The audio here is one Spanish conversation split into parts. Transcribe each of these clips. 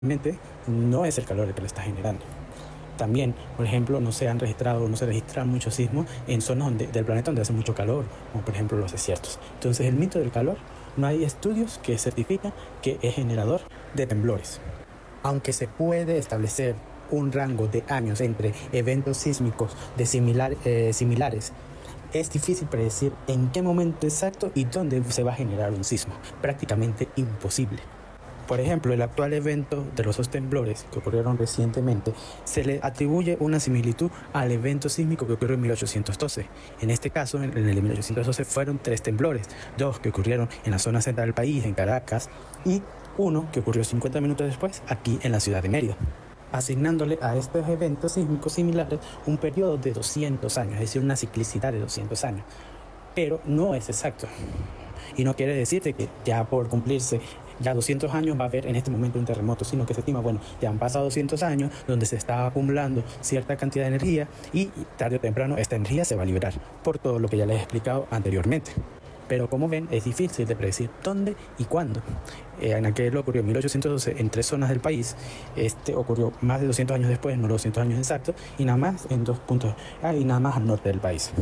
Realmente no es el calor el que lo está generando. También, por ejemplo, no se han registrado, no se registran muchos sismos en zonas del planeta donde hace mucho calor, como por ejemplo los desiertos. Entonces, el mito del calor, no hay estudios que certifican que es generador de temblores. Aunque se puede establecer un rango de años entre eventos sísmicos de similares, es difícil predecir en qué momento exacto y dónde se va a generar un sismo. Prácticamente imposible. Por ejemplo, el actual evento de los dos temblores que ocurrieron recientemente se le atribuye una similitud al evento sísmico que ocurrió en 1812. En este caso, en el de 1812 fueron 3 temblores, 2 que ocurrieron en la zona central del país, en Caracas, y uno que ocurrió 50 minutos después aquí en la ciudad de Mérida, asignándole a estos eventos sísmicos similares un periodo de 200 años, es decir, una ciclicidad de 200 años. Pero no es exacto. Y no quiere decirte que ya por cumplirse ya 200 años va a haber en este momento un terremoto, sino que se estima, bueno, ya han pasado 200 años donde se está acumulando cierta cantidad de energía y tarde o temprano esta energía se va a liberar, por todo lo que ya les he explicado anteriormente. Pero como ven, es difícil de predecir dónde y cuándo. En aquel ocurrió en 1812 en 3 zonas del país. Este ocurrió más de 200 años después, no 200 años exactos, y nada más en 2 puntos, y nada más al norte del país.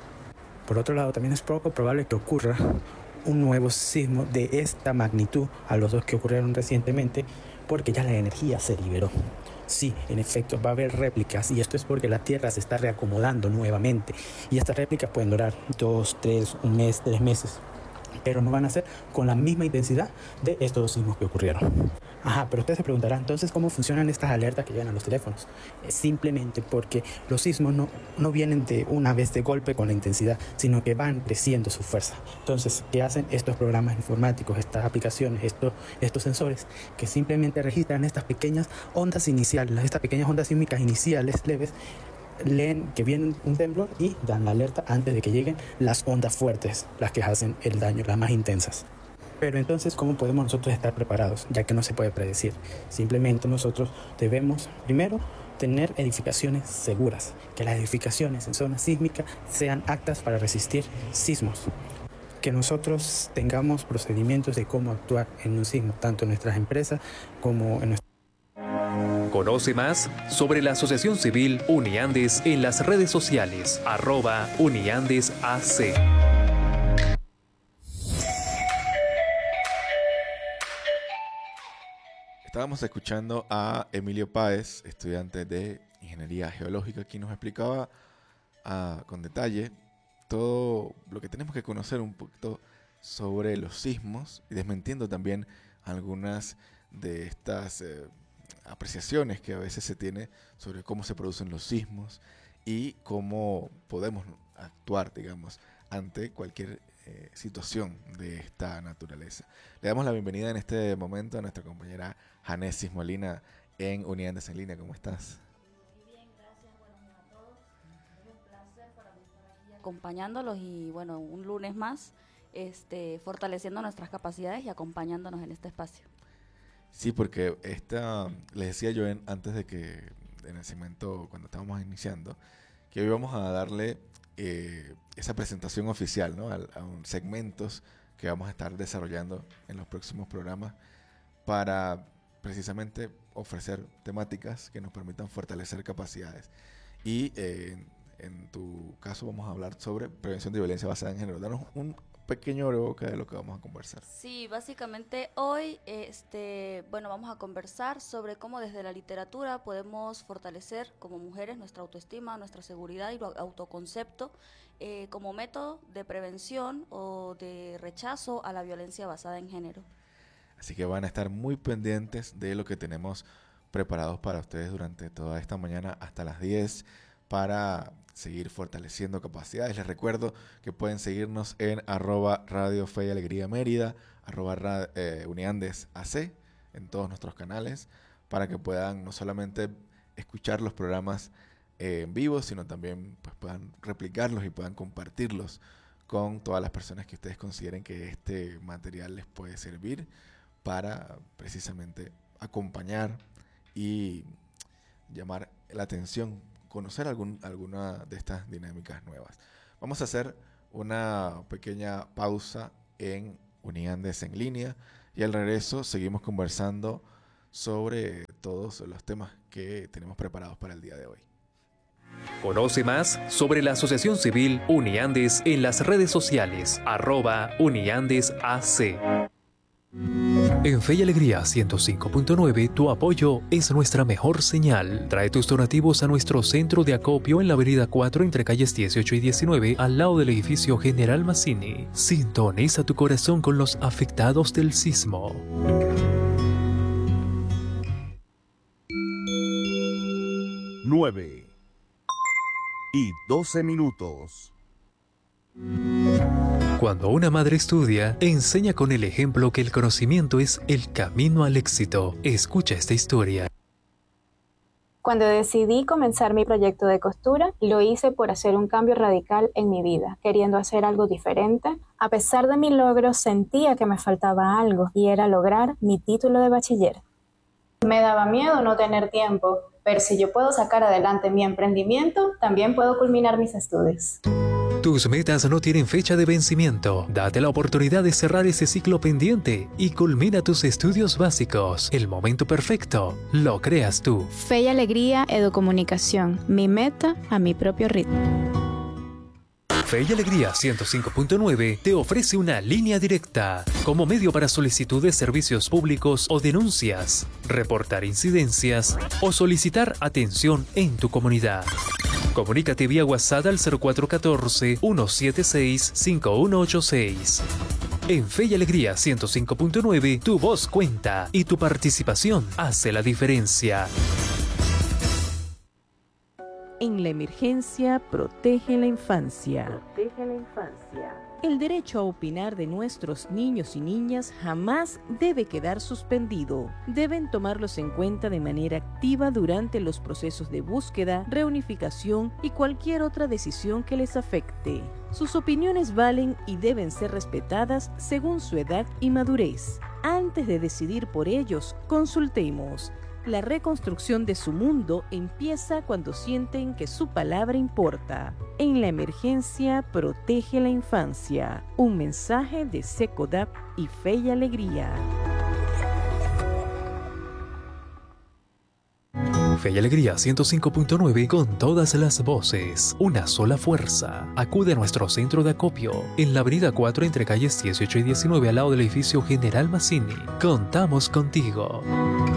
Por otro lado, también es poco probable que ocurra un nuevo sismo de esta magnitud a los 2 que ocurrieron recientemente, porque ya la energía se liberó. Sí, en efecto, va a haber réplicas, y esto es porque la Tierra se está reacomodando nuevamente, y estas réplicas pueden durar 2, 3, un mes, 3 meses, pero no van a ser con la misma intensidad de estos dos sismos que ocurrieron. Ajá, pero ustedes se preguntarán, entonces, ¿cómo funcionan estas alertas que llegan a los teléfonos? Es simplemente porque los sismos no vienen de una vez de golpe con la intensidad, sino que van creciendo su fuerza. Entonces, ¿qué hacen estos programas informáticos, estas aplicaciones, estos sensores? Que simplemente registran estas pequeñas ondas iniciales, estas pequeñas ondas sísmicas iniciales leves, leen que viene un temblor y dan la alerta antes de que lleguen las ondas fuertes, las que hacen el daño, las más intensas. Pero entonces, ¿cómo podemos nosotros estar preparados? Ya que no se puede predecir. Simplemente nosotros debemos, primero, tener edificaciones seguras, que las edificaciones en zona sísmica sean aptas para resistir sismos, que nosotros tengamos procedimientos de cómo actuar en un sismo, tanto en nuestras empresas como en nuestras... Conoce más sobre la Asociación Civil Uniandes en las redes sociales, @UniandesAC. Estábamos escuchando a Emilio Páez, estudiante de Ingeniería Geológica, quien nos explicaba con detalle todo lo que tenemos que conocer un poquito sobre los sismos y desmintiendo también algunas de estas apreciaciones que a veces se tiene sobre cómo se producen los sismos y cómo podemos actuar, digamos, ante cualquier situación de esta naturaleza. Le damos la bienvenida en este momento a nuestra compañera Janesis Molina en Uniandes en Línea. ¿Cómo estás? Muy bien, gracias. Buenos días a todos. Es un placer para mí estar aquí acompañándolos y bueno, un lunes más, fortaleciendo nuestras capacidades y acompañándonos en este espacio. Sí, porque les decía yo antes de que en el segmento, cuando estábamos iniciando, que hoy vamos a darle esa presentación oficial, ¿no? a segmentos que vamos a estar desarrollando en los próximos programas para precisamente ofrecer temáticas que nos permitan fortalecer capacidades. Y en tu caso vamos a hablar sobre prevención de violencia basada en género. Danos un pequeño abrebocas de lo que vamos a conversar. Sí, básicamente hoy, vamos a conversar sobre cómo desde la literatura podemos fortalecer como mujeres nuestra autoestima, nuestra seguridad y autoconcepto como método de prevención o de rechazo a la violencia basada en género. Así que van a estar muy pendientes de lo que tenemos preparados para ustedes durante toda esta mañana hasta las 10 para seguir fortaleciendo capacidades. Les recuerdo que pueden seguirnos en @Radio Fe y Alegría Mérida, @UniandesAC en todos nuestros canales para que puedan no solamente escuchar los programas en vivo, sino también pues, puedan replicarlos y puedan compartirlos con todas las personas que ustedes consideren que este material les puede servir para precisamente acompañar y llamar la atención, conocer alguna de estas dinámicas nuevas. Vamos a hacer una pequeña pausa en Uniandes en Línea y al regreso seguimos conversando sobre todos los temas que tenemos preparados para el día de hoy. Conoce más sobre la Asociación Civil Uniandes en las redes sociales, @UniandesAC. En Fe y Alegría 105.9, tu apoyo es nuestra mejor señal. Trae tus donativos a nuestro centro de acopio en la avenida 4 entre calles 18 y 19, al lado del edificio General Mazzini. Sintoniza tu corazón con los afectados del sismo. 9:12. Cuando una madre estudia, enseña con el ejemplo que el conocimiento es el camino al éxito. Escucha esta historia. Cuando decidí comenzar mi proyecto de costura, lo hice por hacer un cambio radical en mi vida, queriendo hacer algo diferente. A pesar de mi logro, sentía que me faltaba algo, y era lograr mi título de bachiller. Me daba miedo no tener tiempo, pero si yo puedo sacar adelante mi emprendimiento, también puedo culminar mis estudios. Tus metas no tienen fecha de vencimiento. Date la oportunidad de cerrar ese ciclo pendiente y culmina tus estudios básicos. El momento perfecto lo creas tú. Fe y Alegría Educomunicación. Mi meta a mi propio ritmo. Fe y Alegría 105.9 te ofrece una línea directa como medio para solicitud de servicios públicos o denuncias, reportar incidencias o solicitar atención en tu comunidad. Comunícate vía WhatsApp al 0414-176-5186. En Fe y Alegría 105.9, tu voz cuenta y tu participación hace la diferencia. En la emergencia, protege la infancia. El derecho a opinar de nuestros niños y niñas jamás debe quedar suspendido. Deben tomarlos en cuenta de manera activa durante los procesos de búsqueda, reunificación y cualquier otra decisión que les afecte. Sus opiniones valen y deben ser respetadas según su edad y madurez. Antes de decidir por ellos, consultemos. La reconstrucción de su mundo empieza cuando sienten que su palabra importa. En la emergencia, protege la infancia. Un mensaje de SECODAP y Fe y Alegría. Fe y Alegría 105.9 con todas las voces, una sola fuerza. Acude a nuestro centro de acopio en la avenida 4 entre calles 18 y 19 al lado del edificio General Mazzini. Contamos contigo.